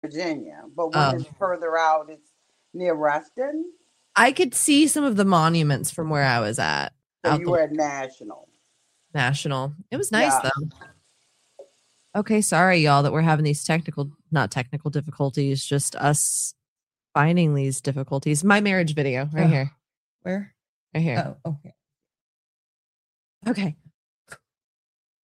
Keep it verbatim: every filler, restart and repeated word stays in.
Virginia, but one Um, is further out. It's near Reston. I could see some of the monuments from where I was at So out you the were at National. National. It was nice Yeah. though. Okay, sorry y'all that we're having these technical, not technical difficulties, just us finding these difficulties. My marriage video right Ugh. here. Where? Right here. Oh, okay. Okay.